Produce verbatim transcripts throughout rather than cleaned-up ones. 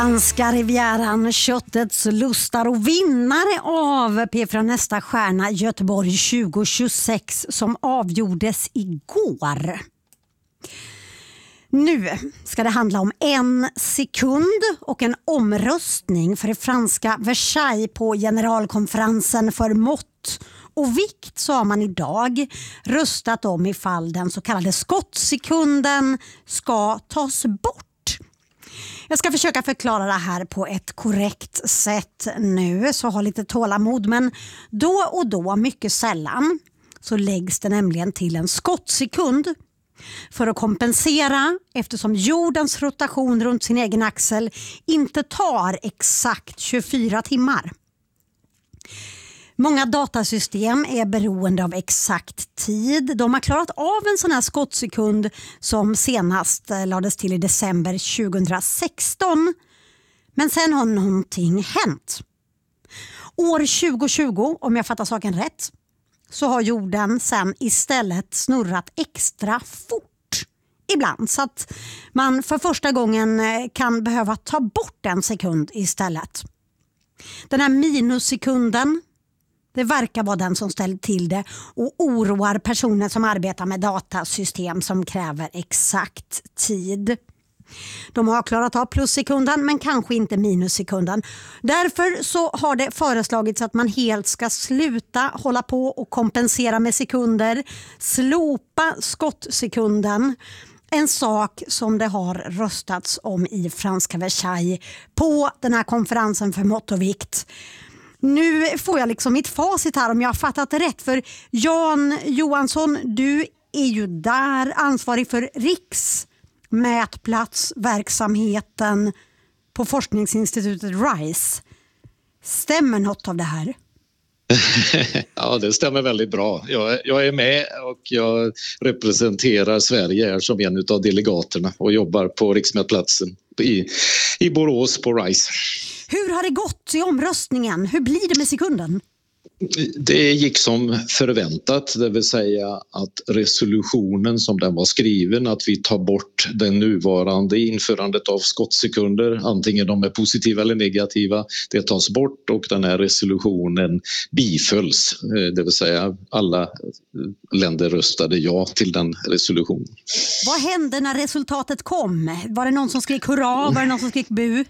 Franska rivieran, köttets lustar och vinnare av P fyra Nästa stjärna Göteborg tjugo tjugosex som avgjordes igår. Nu ska det handla om en sekund och en omröstning för det franska Versailles på generalkonferensen för mått och vikt, så har man idag röstat om ifall den så kallade skottsekunden ska tas bort. Jag ska försöka förklara det här på ett korrekt sätt nu, så ha lite tålamod, men då och då, mycket sällan, så läggs det nämligen till en skottsekund för att kompensera, eftersom jordens rotation runt sin egen axel inte tar exakt tjugofyra timmar. Många datasystem är beroende av exakt tid. De har klarat av en sån här skottsekund som senast lades till i december tjugohundrasexton. Men sen har någonting hänt. År tjugo tjugo, om jag fattar saken rätt, så har jorden sen istället snurrat extra fort ibland. Så att man för första gången kan behöva ta bort en sekund istället. Den här minussekunden, det verkar vara den som ställer till det och oroar personer som arbetar med datasystem som kräver exakt tid. De har klarat av plussekunden men kanske inte minussekunden. Därför så har det föreslagits att man helt ska sluta hålla på och kompensera med sekunder. Slopa skottsekunden. En sak som det har röstats om i franska Versailles på den här konferensen för mått och vikt. Nu får jag liksom mitt facit här om jag har fattat det rätt. För Jan Johansson, du är ju där ansvarig för riksmätplatsverksamheten på forskningsinstitutet RISE. Stämmer något av det här? Ja, det stämmer väldigt bra. Jag, jag är med och jag representerar Sverige här som en av delegaterna och jobbar på riksmätplatsen i, i Borås på RISE. Hur har det gått i omröstningen? Hur blir det med sekunden? Det gick som förväntat, det vill säga att resolutionen som den var skriven, att vi tar bort den nuvarande införandet av skottsekunder, antingen de är positiva eller negativa, det tas bort och den här resolutionen bifölls. Det vill säga alla länder röstade ja till den resolutionen. Vad hände när resultatet kom? Var det någon som skrek hurra? Var det någon som skrek bu?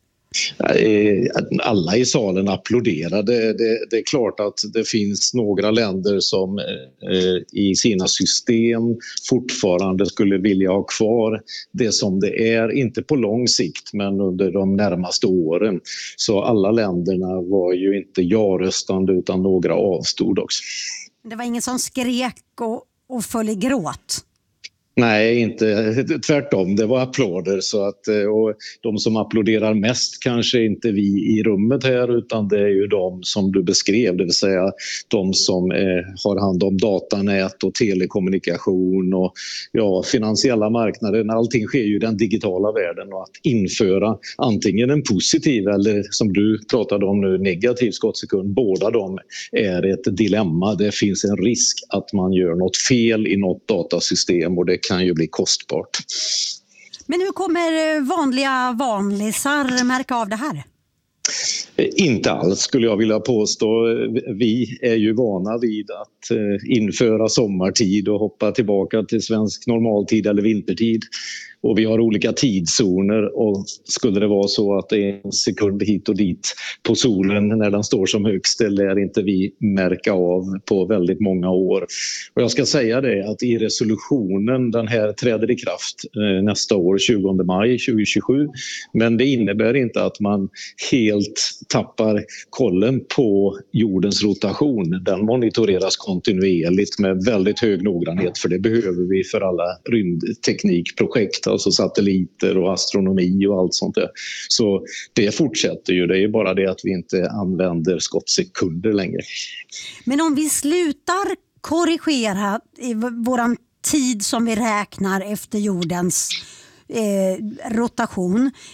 Alla i salen applåderade. Det, det är klart att det finns några länder som eh, i sina system fortfarande skulle vilja ha kvar det som det är, inte på lång sikt men under de närmaste åren. Så alla länderna var ju inte ja-röstande utan några avstod också. Det var ingen som skrek och, och föll i gråt? Nej, inte tvärtom. Det var applåder. Så att, och de som applåderar mest kanske inte vi i rummet här utan det är ju de som du beskrev. Det vill säga de som eh, har hand om datanät och telekommunikation och ja, finansiella marknader. Allting sker ju i den digitala världen och att införa antingen en positiv eller som du pratade om nu negativ skottsekund. Båda de är ett dilemma. Det finns en risk att man gör något fel i något datasystem och det kan ju bli kostbart. Men hur kommer vanliga vanlisar märka av det här? Inte alls skulle jag vilja påstå. Vi är ju vana vid att införa sommartid och hoppa tillbaka till svensk normaltid eller vintertid. Och vi har olika tidszoner och skulle det vara så att det är en sekund hit och dit på solen när den står som högst, det lär inte vi märka av på väldigt många år. Och jag ska säga det att i resolutionen, den här träder i kraft eh, nästa år, tjugonde maj tjugohundratjugosju, men det innebär inte att man helt tappar kollen på jordens rotation. Den monitoreras kontinuerligt med väldigt hög noggrannhet för det behöver vi för alla rymdteknikprojekt. Alltså satelliter och astronomi och allt sånt där. Så det fortsätter ju. Det är bara det att vi inte använder skottsekunder längre. Men om vi slutar korrigera i våran tid som vi räknar efter jordens eh, rotation,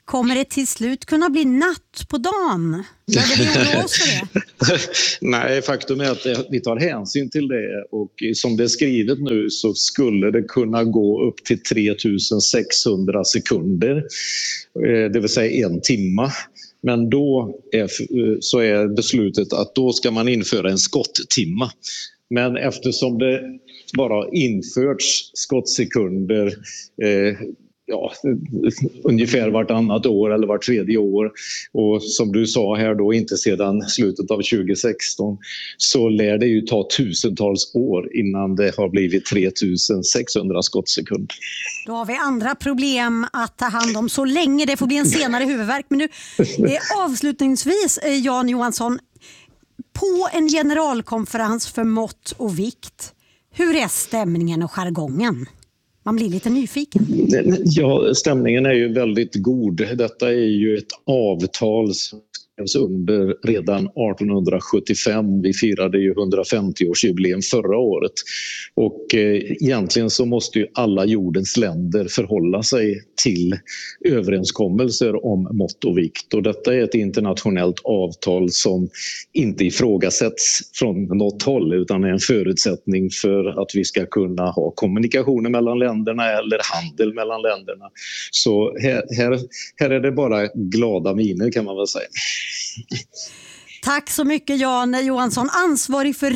Kommer det till slut kunna bli natt på dagen? Behöver vi oroa oss för det? Nej, faktum är att vi tar hänsyn till det, och som det är skrivet nu så skulle det kunna gå upp till tre tusen sexhundra sekunder, det vill säga en timma. Men då är, så är beslutet att då ska man införa en skotttimma. Men eftersom det bara har införts skottsekunder eh, ja, ungefär vartannat år eller vart tredje år, och som du sa här då inte sedan slutet av tjugo sexton, så lär det ju ta tusentals år innan det har blivit tre tusen sexhundra skottsekunder. Då har vi andra problem att ta hand om så länge. Det får bli en senare huvudvärk. Men nu eh, avslutningsvis eh, Jan Johansson, på en generalkonferens för mått och vikt, hur är stämningen och jargongen? Man blir lite nyfiken. Ja, stämningen är ju väldigt god. Detta är ju ett avtal som skrevs under redan arton sjuttiofem. Vi firade ju hundrafemtio-årsjubileum förra året. Och eh, egentligen så måste ju alla jordens länder förhålla sig till överenskommelser om mått och vikt. Och detta är ett internationellt avtal som inte ifrågasätts från något håll, utan är en förutsättning för att vi ska kunna ha kommunikationer mellan länderna eller handel mellan länderna. Så här, här, här är det bara glada miner, kan man väl säga. Tack så mycket Jan Johansson, ansvarig för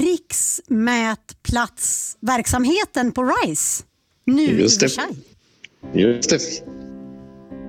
riksmätplatsverksamheten på RISE. Nu Just i det. Just det.